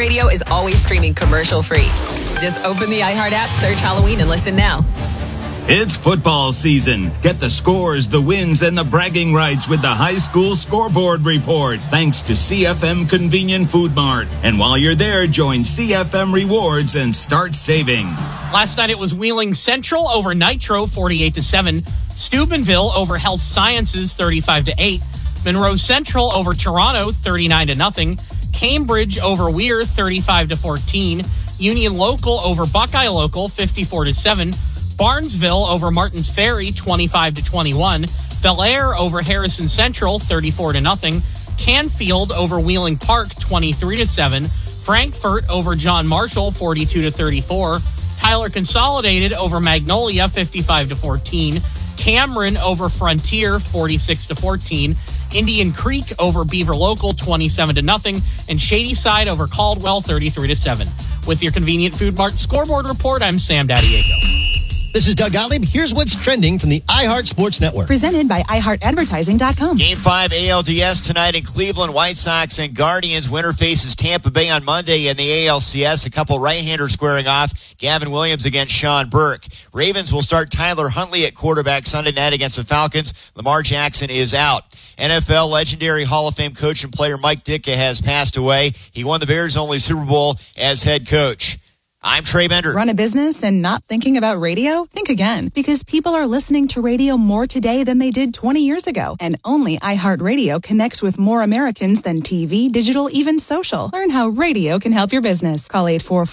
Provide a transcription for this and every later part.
Radio is always streaming commercial-free. Just open the iHeart app, search Halloween, and listen now. It's football season. Get the scores, the wins, and the bragging rights with the High School Scoreboard Report, thanks to CFM Convenient Food Mart. And while you're there, join CFM Rewards and start saving. Last night it was Wheeling Central over Nitro, 48-7. Steubenville over Health Sciences, 35-8. Monroe Central over Toronto, 39-0. Cambridge over Weir, 35-14. Union Local over Buckeye Local, 54-7. Barnesville over Martins Ferry, 25-21. Bel Air over Harrison Central, 34-0. Canfield over Wheeling Park, 23-7. Frankfort over John Marshall, 42-34. Tyler Consolidated over Magnolia, 55-14. Cameron over Frontier, 46-14. Indian Creek over Beaver Local, 27-0. And Shadyside over Caldwell, 33-7. With your Convenient Food Mart Scoreboard Report, I'm Sam Daddiego. This is Doug Gottlieb. Here's what's trending from the iHeart Sports Network. Presented by iHeartAdvertising.com. Game 5 ALDS tonight in Cleveland. White Sox and Guardians. Winner faces Tampa Bay on Monday in the ALCS. A couple right-handers squaring off. Gavin Williams against Sean Burke. Ravens will start Tyler Huntley at quarterback Sunday night against the Falcons. Lamar Jackson is out. NFL legendary Hall of Fame coach and player Mike Ditka has passed away. He won the Bears' only Super Bowl as head coach. I'm Trey Bender. Run a business and not thinking about radio? Think again, because people are listening to radio more today than they did 20 years ago. And only iHeartRadio connects with more Americans than TV, digital, even social. Learn how radio can help your business. Call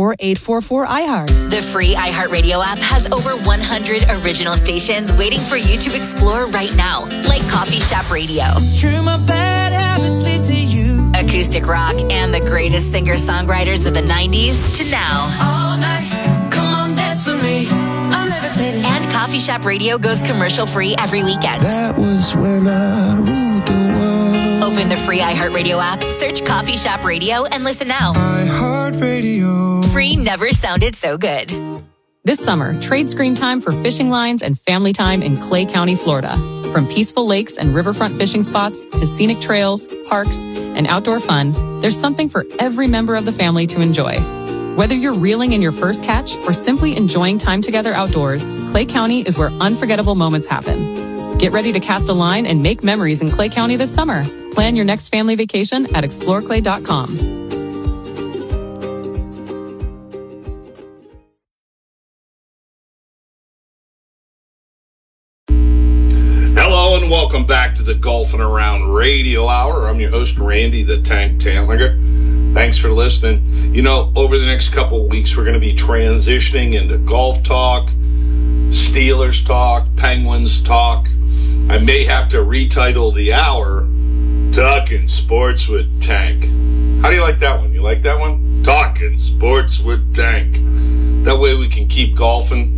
844-844-iHeart. The free iHeartRadio app has over 100 original stations waiting for you to explore right now, like Coffee Shop Radio. It's true, my bad habits lead to you. Acoustic rock and the greatest singer-songwriters of the 90s to now. All night, come on, dance with me. I'm levitating. And Coffee Shop Radio goes commercial-free every weekend. That was when I ruled the world. Open the free iHeartRadio app, search Coffee Shop Radio, and listen now. iHeartRadio. Free never sounded so good. This summer, trade screen time for fishing lines and family time in Clay County, Florida. From peaceful lakes and riverfront fishing spots to scenic trails, parks, and outdoor fun, there's something for every member of the family to enjoy. Whether you're reeling in your first catch or simply enjoying time together outdoors, Clay County is where unforgettable moments happen. Get ready to cast a line and make memories in Clay County this summer. Plan your next family vacation at exploreclay.com. Hello and welcome back to the Golfing Around Radio Hour. I'm your host, Randy the Tank Tantlinger. Thanks for listening. You know, over the next couple of weeks, we're going to be transitioning into golf talk, Steelers talk, Penguins talk. I may have to retitle the hour, Talking Sports with Tank. How do you like that one? You like that one? Talking Sports with Tank. That way we can keep golfing,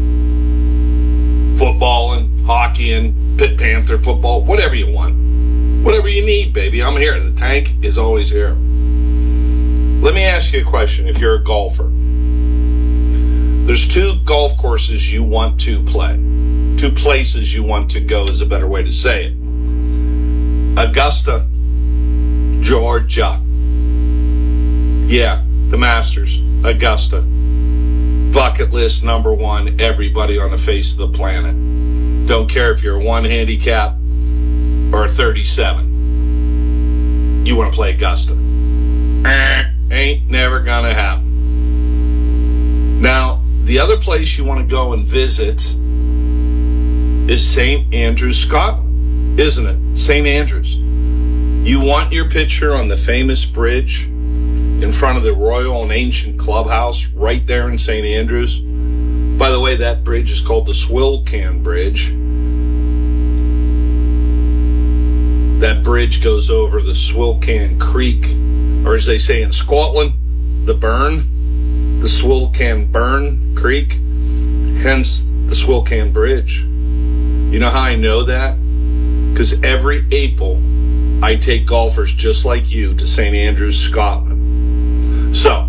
footballing, hockeying, Pitt Panther football, whatever you want. Whatever you need, baby. I'm here. The Tank is always here. Let me ask you a question if you're a golfer. There's 2 golf courses you want to play. 2 places you want to go is a better way to say it. Augusta, Georgia. Yeah, the Masters. Augusta. Bucket list number 1, everybody on the face of the planet. Don't care if you're a 1 handicap or a 37. You want to play Augusta. Ain't never gonna happen. Now, the other place you want to go and visit is St. Andrews, Scotland, isn't it? St. Andrews. You want your picture on the famous bridge in front of the Royal and Ancient Clubhouse right there in St. Andrews. By the way, that bridge is called the Swilcan Bridge. That bridge goes over the Swilcan Creek, or as they say in Scotland, the Burn, the Swilcan Burn Creek, hence the Swilcan Bridge. You know how I know that? Because every April, I take golfers just like you to St. Andrews, Scotland. So,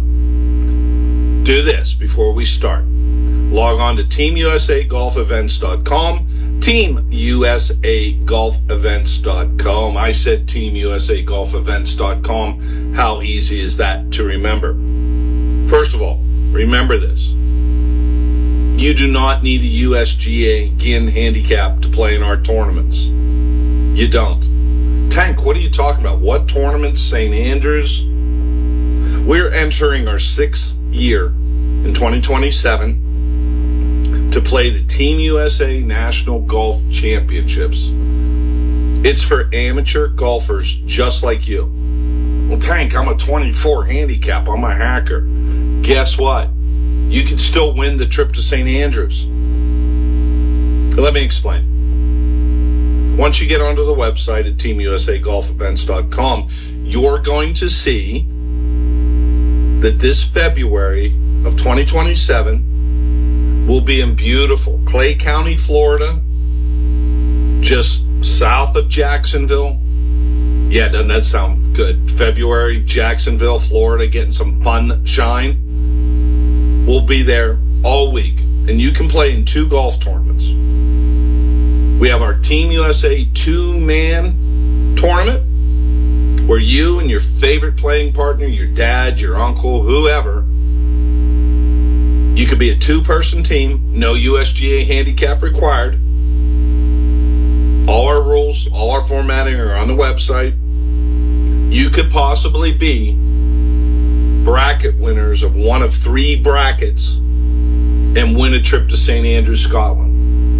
do this before we start. Log on to TeamUSAGolfEvents.com, TeamUSAGolfEvents.com. I said TeamUSAGolfEvents.com. How easy is that to remember? First of all, remember this. You do not need a USGA GIN handicap to play in our tournaments. You don't. Tank, what are you talking about? What tournaments? St. Andrews? We're entering our 6th year in 2027 to play the Team USA National Golf Championships. It's for amateur golfers just like you. Well, Tank, I'm a 24 handicap. I'm a hacker. Guess what? You can still win the trip to St. Andrews. Let me explain. Once you get onto the website at TeamUSAGolfEvents.com, you're going to see that this February of 2027 will be in beautiful Clay County, Florida, just south of Jacksonville. Yeah, doesn't that sound good? February, Jacksonville, Florida, getting some fun shine. We'll be there all week, and you can play in 2 golf tournaments. We have our Team USA 2-man tournament, where you and your favorite playing partner, your dad, your uncle, whoever, you could be a 2-person team, no USGA handicap required. All our rules, all our formatting are on the website. You could possibly be bracket winners of one of 3 brackets and win a trip to St. Andrews, Scotland.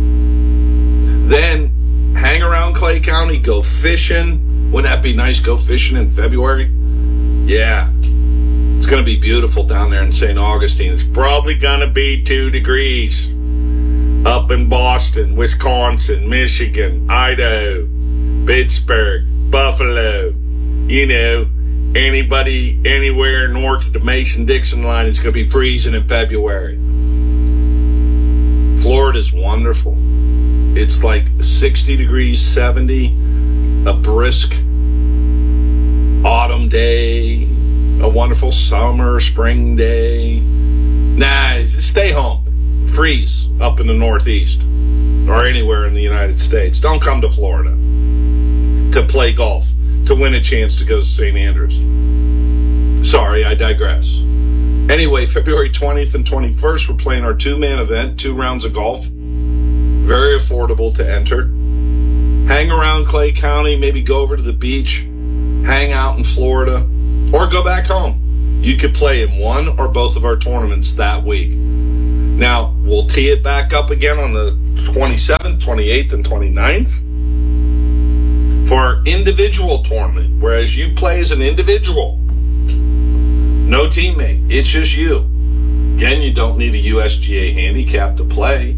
Then hang around Clay County, go fishing. Wouldn't that be nice? Go fishing in February? Yeah. It's going to be beautiful down there in St. Augustine. It's probably going to be 2 degrees up in Boston, Wisconsin, Michigan, Idaho, Pittsburgh, Buffalo. You know, anybody anywhere north of the Mason-Dixon line, it's going to be freezing in February. Florida's wonderful. It's like 60 degrees, 70, a brisk autumn day, a wonderful summer, spring day. Nah, stay home. Freeze up in the Northeast or anywhere in the United States. Don't come to Florida to play golf, to win a chance to go to St. Andrews. Sorry, I digress. Anyway, February 20th and 21st, we're playing our 2-man event, 2 rounds of golf. Very affordable to enter. Hang around Clay County, maybe go over to the beach, hang out in Florida, or go back home. You could play in one or both of our tournaments that week. Now, we'll tee it back up again on the 27th, 28th, and 29th for our individual tournament, whereas you play as an individual. No teammate. It's just you. Again, you don't need a USGA handicap to play.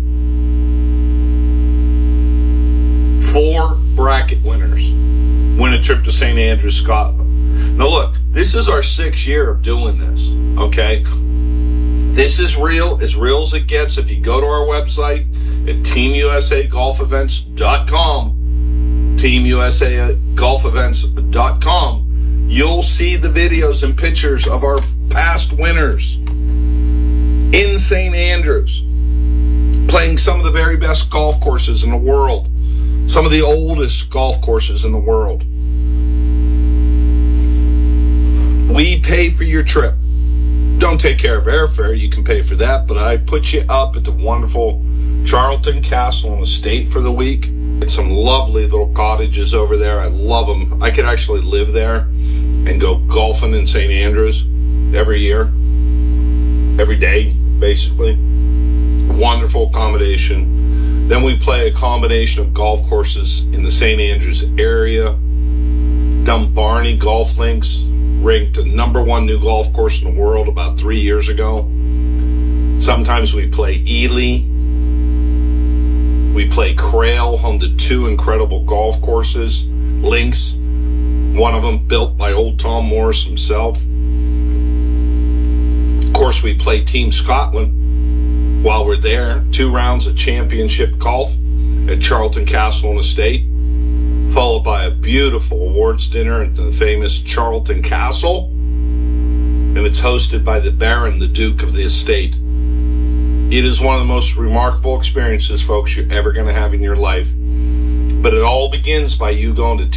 4 bracket winners win a trip to St. Andrews, Scotland. Now look, this is our 6th year of doing this, okay? This is real as it gets. If you go to our website at TeamUSAGolfEvents.com, TeamUSAGolfEvents.com, you'll see the videos and pictures of our past winners in St. Andrews, playing some of the very best golf courses in the world, some of the oldest golf courses in the world. We pay for your trip. Don't take care of airfare. You can pay for that, but I put you up at the wonderful Charlton Castle and Estate for the week. It's some lovely little cottages over there. I love them. I could actually live there and go golfing in St. Andrews every year, every day, basically. Wonderful accommodation. Then we play a combination of golf courses in the St. Andrews area. Dumbarney Golf Links, ranked the #1 new golf course in the world about 3 years ago. Sometimes we play Ely. We play Crail, home to 2 incredible golf courses. Links, one of them built by old Tom Morris himself. Of course, we play Team Scotland while we're there. 2 rounds of championship golf at Charlton Castle and Estate, followed by a beautiful awards dinner at the famous Charlton Castle. And it's hosted by the Baron, the Duke of the Estate. It is one of the most remarkable experiences, folks, you're ever going to have in your life. But it all begins by you going to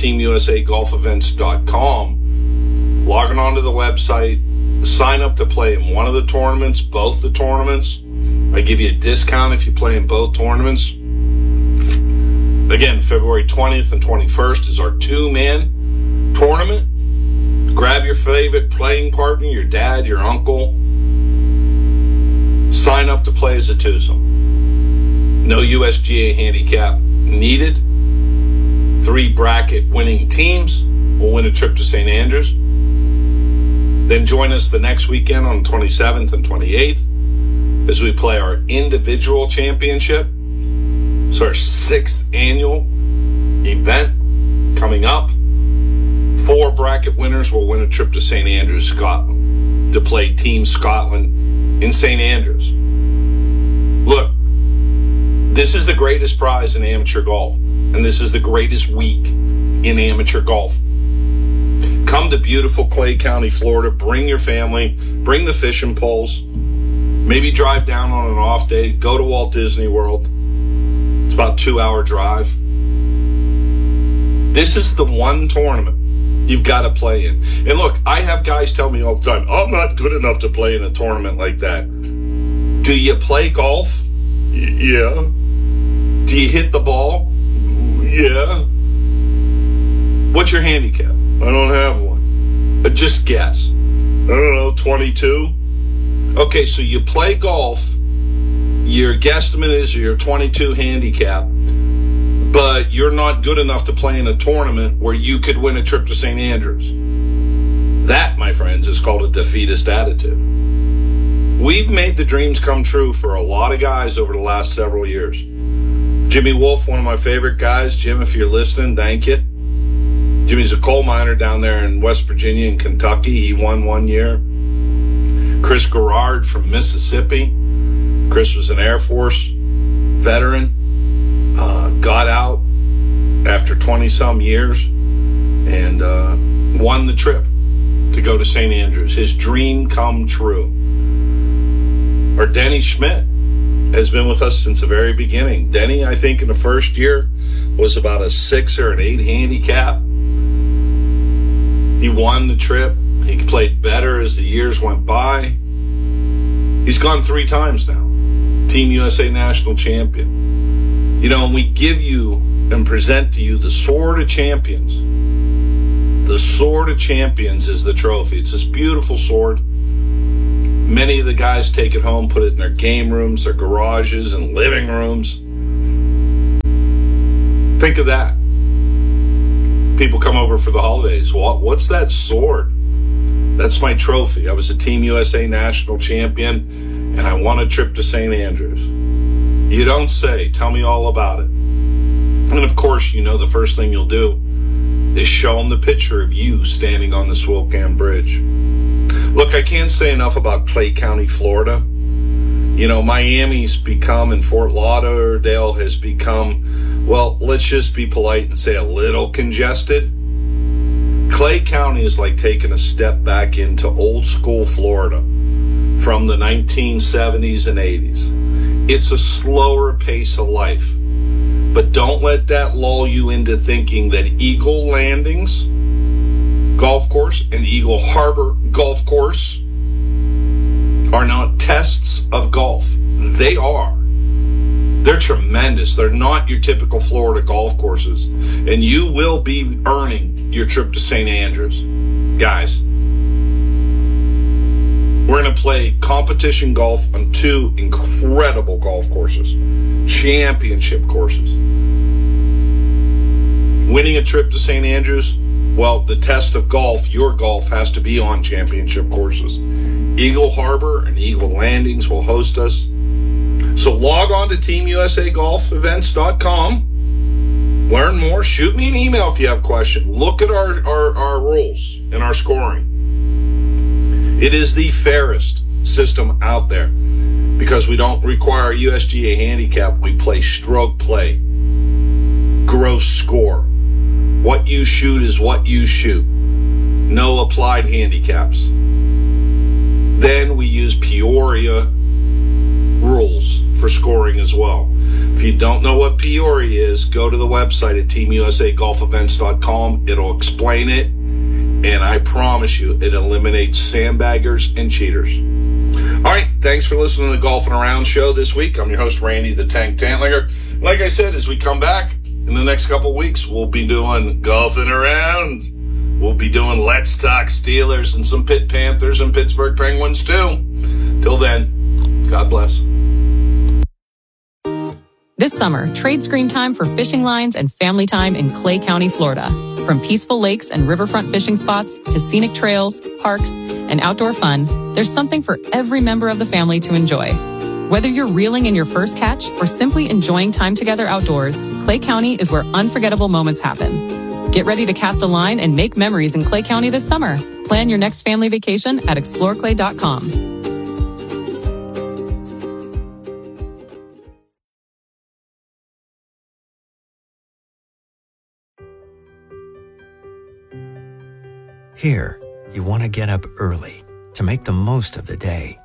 TeamUSAGolfEvents.com, logging onto the website, sign up to play in one of the tournaments, both the tournaments. I give you a discount if you play in both tournaments. Again, February 20th and 21st is our 2-man tournament. Grab your favorite playing partner, your dad, your uncle. Sign up to play as a twosome. No USGA handicap needed. 3 bracket winning teams will win a trip to St. Andrews. Then join us the next weekend on the 27th and 28th as we play our individual championship. It's our 6th annual event coming up. 4 bracket winners will win a trip to St. Andrews, Scotland, to play Team Scotland in St. Andrews. Look, this is the greatest prize in amateur golf, and this is the greatest week in amateur golf. Come to beautiful Clay County, Florida. Bring your family. Bring the fishing poles. Maybe drive down on an off day. Go to Walt Disney World. It's about a 2-hour drive. This is the one tournament you've got to play in. And look, I have guys tell me all the time, I'm not good enough to play in a tournament like that. Do you play golf? Yeah. Do you hit the ball? Yeah. What's your handicap? I don't have one. Just guess. I don't know, 22? Okay, so you play golf. Your guesstimate is your 22 handicap, but you're not good enough to play in a tournament where you could win a trip to St. Andrews. That, my friends, is called a defeatist attitude. We've made the dreams come true for a lot of guys over the last several years. Jimmy Wolf, one of my favorite guys. Jim, if you're listening, thank you. Jimmy's a coal miner down there in West Virginia and Kentucky. He won one year. Chris Garrard from Mississippi. Chris was an Air Force veteran. Got out after 20-some years and won the trip to go to St. Andrews. His dream come true. Or Denny Schmidt has been with us since the very beginning. Denny, I think in the first year, was about a 6 or an 8 handicap. He won the trip. He played better as the years went by. He's gone 3 times now. Team USA National Champion. You know, and we give you and present to you the Sword of Champions. The Sword of Champions is the trophy. It's this beautiful sword. Many of the guys take it home, put it in their game rooms, their garages, and living rooms. Think of that. People come over for the holidays. What's that sword? That's my trophy. I was a Team USA National Champion, and I won a trip to St. Andrews. You don't say. Tell me all about it. And, of course, you know the first thing you'll do is show them the picture of you standing on the Swilcan Bridge. Look, I can't say enough about Clay County, Florida. You know, Miami's become, and Fort Lauderdale has become, well, let's just be polite and say a little congested. Clay County is like taking a step back into old school Florida from the 1970s and 80s. It's a slower pace of life. But don't let that lull you into thinking that Eagle Landings Golf Course and Eagle Harbor Golf Course are not tests of golf. They are. They're tremendous. They're not your typical Florida golf courses. And you will be earning your trip to St. Andrews. Guys, we're going to play competition golf on 2 incredible golf courses. Championship courses. Winning a trip to St. Andrews, well, the test of golf, your golf, has to be on championship courses. Eagle Harbor and Eagle Landings will host us. So log on to TeamUSAGolfEvents.com. Learn more. Shoot me an email if you have a question. Look at our rules and our scoring. It is the fairest system out there because we don't require a USGA handicap. We play stroke play. Gross score. What you shoot is what you shoot. No applied handicaps. Then we use Peoria rules. rules for scoring as well. If you don't know what Peoria is, go to the website at teamusagolfevents.com. It'll explain it, and I promise you, it eliminates sandbaggers and cheaters. All right, thanks for listening to the Golfing Around show this week. I'm your host, Randy the Tank Tantlinger. Like I said, as we come back in the next couple of weeks, we'll be doing Golfing Around. We'll be doing Let's Talk Steelers and some Pitt Panthers and Pittsburgh Penguins too. Till then, God bless. This summer, trade screen time for fishing lines and family time in Clay County, Florida. From peaceful lakes and riverfront fishing spots to scenic trails, parks, and outdoor fun, there's something for every member of the family to enjoy. Whether you're reeling in your first catch or simply enjoying time together outdoors, Clay County is where unforgettable moments happen. Get ready to cast a line and make memories in Clay County this summer. Plan your next family vacation at exploreclay.com. Here, you want to get up early to make the most of the day.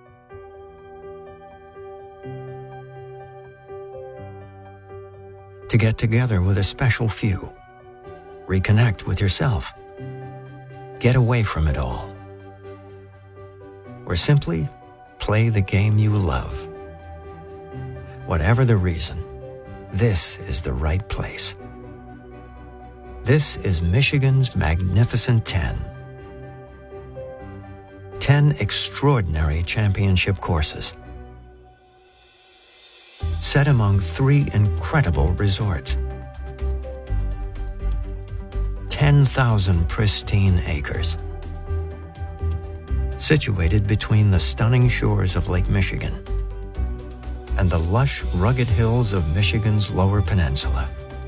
To get together with a special few. Reconnect with yourself. Get away from it all. Or simply play the game you love. Whatever the reason, this is the right place. This is Michigan's Magnificent 10. 10 extraordinary championship courses, set among 3 incredible resorts. 10,000 pristine acres, situated between the stunning shores of Lake Michigan and the lush, rugged hills of Michigan's Lower Peninsula.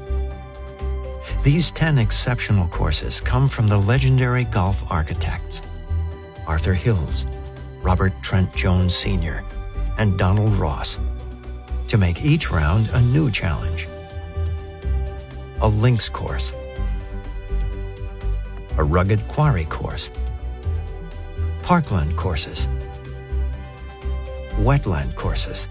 These 10 exceptional courses come from the legendary golf architects, Arthur Hills, Robert Trent Jones Sr., and Donald Ross, to make each round a new challenge. A links course, a rugged quarry course, parkland courses, wetland courses,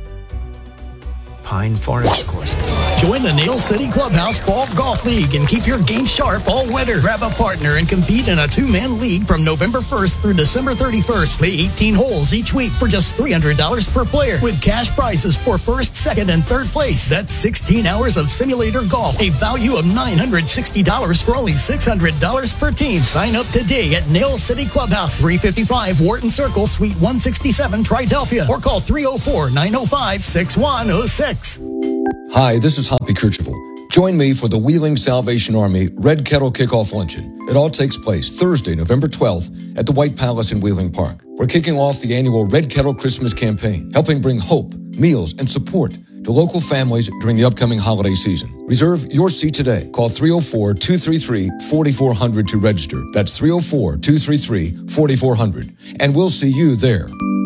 pine forest courses. Join the Nail City Clubhouse Fall Golf League and keep your game sharp all winter. Grab a partner and compete in a 2-man league from November 1st through December 31st. Play 18 holes each week for just $300 per player with cash prizes for first, second, and third place. That's 16 hours of simulator golf, a value of $960 for only $600 per team. Sign up today at Nail City Clubhouse, 355 Wharton Circle, Suite 167, Triadelphia, or call 304-905-6106. Hi, this is Hoppy Kercheval. Join me for the Wheeling Salvation Army Red Kettle Kickoff Luncheon. It all takes place Thursday, November 12th at the White Palace in Wheeling Park. We're kicking off the annual Red Kettle Christmas campaign, helping bring hope, meals, and support to local families during the upcoming holiday season. Reserve your seat today. Call 304-233-4400 to register. That's 304-233-4400. And we'll see you there.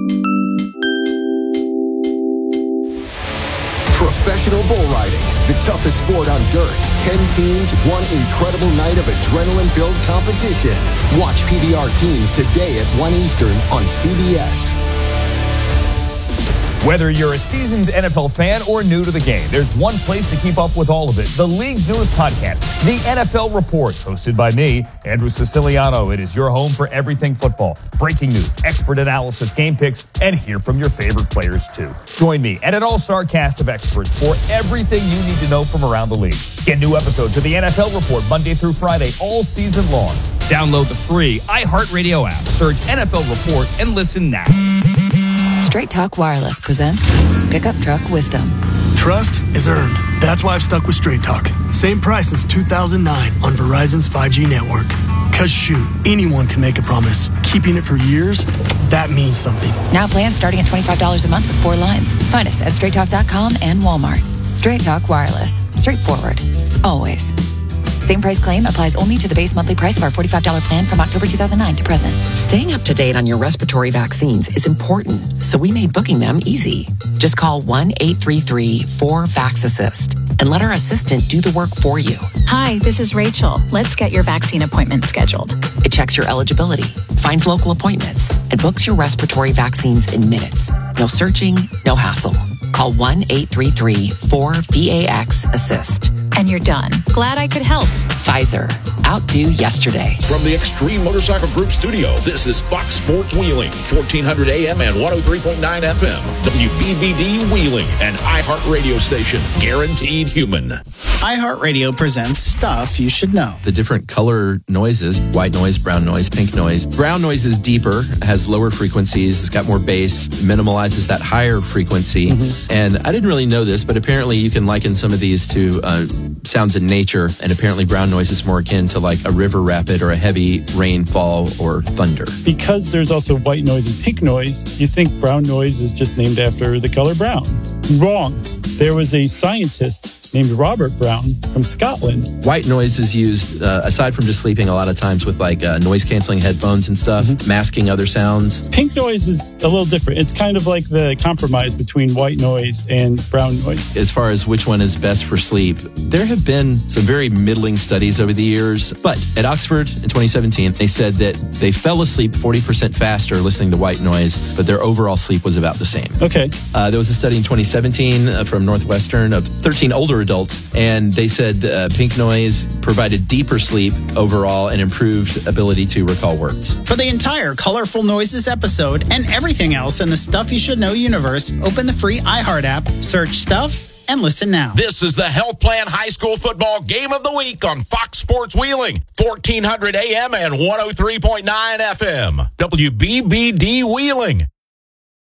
Professional bull riding, the toughest sport on dirt. 10 teams, one incredible night of adrenaline-filled competition. Watch PBR Teams today at 1 Eastern on CBS. Whether you're a seasoned NFL fan or new to the game, there's one place to keep up with all of it. The league's newest podcast, The NFL Report, hosted by me, Andrew Siciliano. It is your home for everything football. Breaking news, expert analysis, game picks, and hear from your favorite players, too. Join me and an all-star cast of experts for everything you need to know from around the league. Get new episodes of The NFL Report Monday through Friday all season long. Download the free iHeartRadio app. Search NFL Report and listen now. Straight Talk Wireless presents Pickup Truck Wisdom. Trust is earned. That's why I've stuck with Straight Talk. Same price since 2009 on Verizon's 5G network. Cause shoot, anyone can make a promise. Keeping it for years, that means something. Now plans starting at $25 a month with 4 lines. Find us at straighttalk.com and Walmart. Straight Talk Wireless. Straightforward. Always. Same price claim applies only to the base monthly price of our $45 plan from October 2009 to present. Staying up to date on your respiratory vaccines is important, so we made booking them easy. Just call 1-833-4VAX-ASSIST and let our assistant do the work for you. Hi, this is Rachel. Let's get your vaccine appointment scheduled. It checks your eligibility, finds local appointments, and books your respiratory vaccines in minutes. No searching, no hassle. Call 1-833-4VAX-ASSIST. And you're done. Glad I could help. Pfizer. Outdo yesterday. From the Extreme Motorcycle Group studio, this is Fox Sports Wheeling, 1400 AM and 103.9 FM. WBBD Wheeling, an iHeart radio station. Guaranteed human. iHeartRadio presents Stuff You Should Know. The different color noises, white noise, brown noise, pink noise. Brown noise is deeper, has lower frequencies, it's got more bass, minimalizes that higher frequency. And I didn't really know this, but apparently you can liken some of these to sounds in nature, and apparently brown noise is more akin to like a river rapid or a heavy rainfall or thunder. Because there's also white noise and pink noise, you think brown noise is just named after the color brown. Wrong. There was a scientist named Robert Brown from Scotland. White noise is used, aside from just sleeping, a lot of times with like noise-canceling headphones and stuff, masking other sounds. Pink noise is a little different. It's kind of like the compromise between white noise and brown noise. As far as which one is best for sleep, there have been some very middling studies over the years. But at Oxford in 2017, they said that they fell asleep 40% faster listening to white noise, but their overall sleep was about the same. Okay. There was a study in 2017 from Northwestern of 13 older adults, and they said pink noise provided deeper sleep overall and improved ability to recall words. For the entire Colorful Noises episode and everything else in the Stuff You Should Know universe, open the free iHeart app, search Stuff, and listen now. This is the Health Plan High School Football Game of the Week on Fox Sports Wheeling, 1400 AM and 103.9 FM. WBBD Wheeling.